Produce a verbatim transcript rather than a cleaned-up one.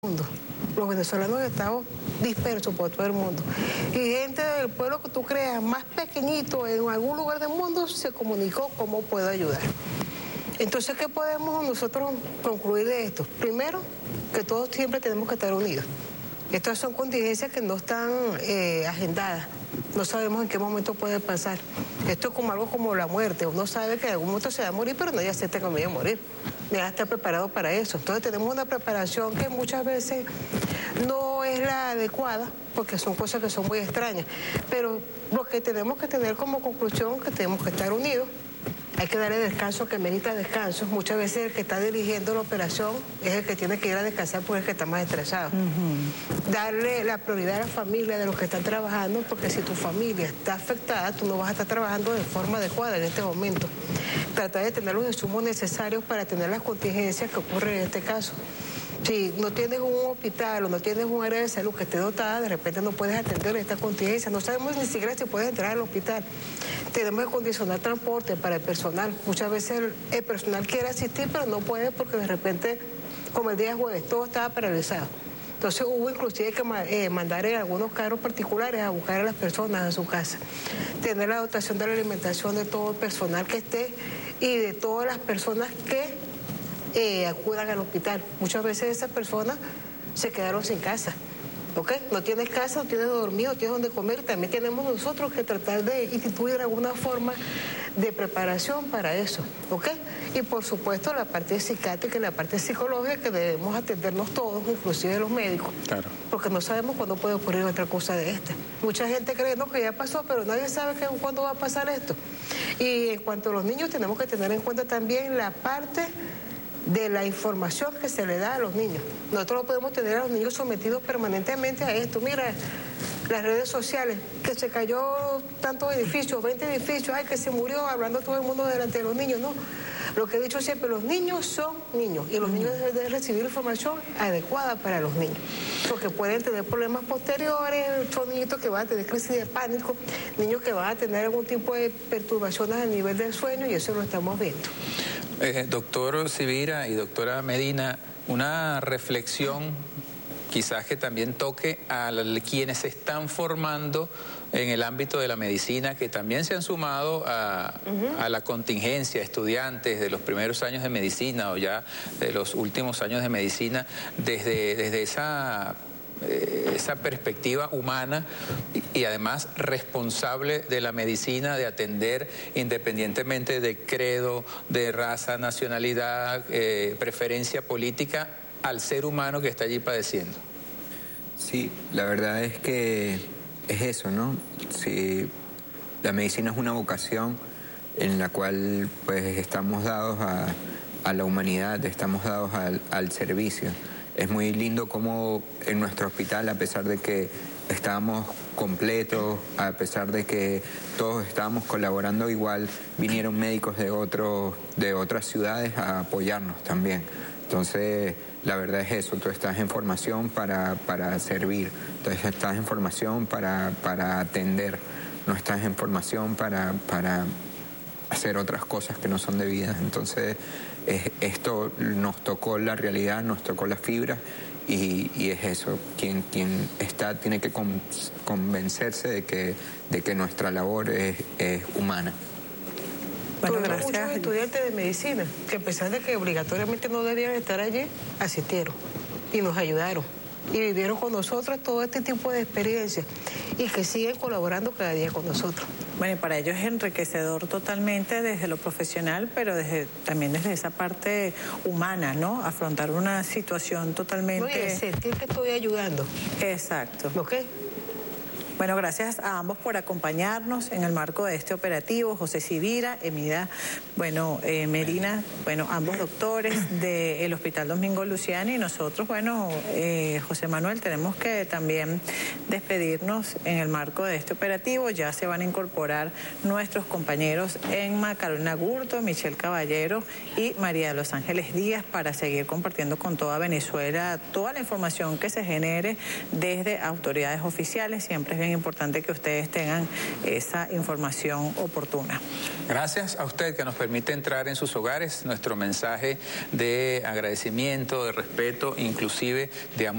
mundo. Los venezolanos estamos dispersos por todo el mundo. Y gente del pueblo que tú creas más pequeñito en algún lugar del mundo se comunicó cómo puedo ayudar. Entonces, ¿qué podemos nosotros concluir de esto? Primero, que todos siempre tenemos que estar unidos. Estas son contingencias que no están eh, agendadas. No sabemos en qué momento puede pasar. Esto es como algo como la muerte. Uno sabe que en algún momento se va a morir, pero nadie acepta que me voy a morir. Ya está preparado para eso. Entonces tenemos una preparación que muchas veces no es la adecuada, porque son cosas que son muy extrañas. Pero lo que tenemos que tener como conclusión es que tenemos que estar unidos. Hay que darle descanso que merita descanso. Muchas veces el que está dirigiendo la operación es el que tiene que ir a descansar porque es el que está más estresado. Uh-huh. Darle la prioridad a la familia de los que están trabajando, porque si tu familia está afectada, tú no vas a estar trabajando de forma adecuada en este momento. Tratar de tener los insumos necesarios para tener las contingencias que ocurren en este caso. Si no tienes un hospital o no tienes un área de salud que esté dotada, de repente no puedes atender esta contingencia. No sabemos ni siquiera si puedes entrar al hospital. Tenemos que condicionar transporte para el personal. Muchas veces el, el personal quiere asistir, pero no puede porque de repente, como el día jueves, todo estaba paralizado. Entonces hubo inclusive que eh, mandar en algunos carros particulares a buscar a las personas a su casa. Tener la dotación de la alimentación de todo el personal que esté y de todas las personas que eh, acudan al hospital. Muchas veces esas personas se quedaron sin casa. ¿Ok? No tienes casa, no tienes dormir, no tienes donde comer. Y también tenemos nosotros que tratar de instituir alguna forma de preparación para eso. ¿Ok? Y por supuesto la parte psiquiátrica y la parte psicológica que debemos atendernos todos, inclusive los médicos. Claro. Porque no sabemos cuándo puede ocurrir otra cosa de esta. Mucha gente cree no, que ya pasó, pero nadie sabe que, cuándo va a pasar esto. Y en cuanto a los niños, tenemos que tener en cuenta también la parte de la información que se le da a los niños. Nosotros no podemos tener a los niños sometidos permanentemente a esto. Mira, las redes sociales, que se cayó tantos edificios, veinte edificios, ay, que se murió, hablando todo el mundo delante de los niños, no. Lo que he dicho siempre, los niños son niños y los niños deben recibir información adecuada para los niños, porque pueden tener problemas posteriores, son niños que van a tener crisis de pánico, niños que van a tener algún tipo de perturbaciones a nivel del sueño y eso lo estamos viendo. Eh, doctor Sivira y doctora Medina, una reflexión quizás que también toque a quienes se están formando en el ámbito de la medicina, que también se han sumado a, uh-huh. a la contingencia, estudiantes de los primeros años de medicina o ya de los últimos años de medicina, desde, desde esa... esa perspectiva humana y, y además responsable de la medicina, de atender independientemente de credo, de raza, nacionalidad, eh, preferencia política, al ser humano que está allí padeciendo. Sí, la verdad es que es eso, ¿no? Sí, la medicina es una vocación en la cual pues estamos dados a, a la humanidad, estamos dados al, al servicio. Es muy lindo cómo en nuestro hospital, a pesar de que estábamos completos, a pesar de que todos estábamos colaborando igual, vinieron médicos de, otros, de otras ciudades a apoyarnos también. Entonces, la verdad es eso, tú estás en formación para, para servir, entonces estás en formación para, para atender, no estás en formación para... para hacer otras cosas que no son debidas. Entonces, eh, esto nos tocó la realidad, nos tocó las fibras y, y es eso. Quien, quien está tiene que con, convencerse de que, de que nuestra labor es, es humana. Bueno, gracias. Muchos estudiantes de medicina que a pesar de que obligatoriamente no debían estar allí, asistieron y nos ayudaron y vivieron con nosotros todo este tipo de experiencias y que siguen colaborando cada día con nosotros. Bueno, y para ellos es enriquecedor totalmente desde lo profesional, pero desde, también desde esa parte humana, ¿no? Afrontar una situación totalmente... No, y sentir que estoy ayudando. Exacto. ¿Ok? Bueno, gracias a ambos por acompañarnos en el marco de este operativo. José Sivira, Emida, bueno, eh, Medina, bueno, ambos doctores del Hospital Domingo Luciani y nosotros, bueno, eh, José Manuel, tenemos que también despedirnos en el marco de este operativo. Ya se van a incorporar nuestros compañeros Emma Carolina Gurto, Michelle Caballero y María de los Ángeles Díaz para seguir compartiendo con toda Venezuela toda la información que se genere desde autoridades oficiales. Siempre es bien importante que ustedes tengan esa información oportuna. Gracias a usted que nos permite entrar en sus hogares. Nuestro mensaje de agradecimiento, de respeto, inclusive de amor.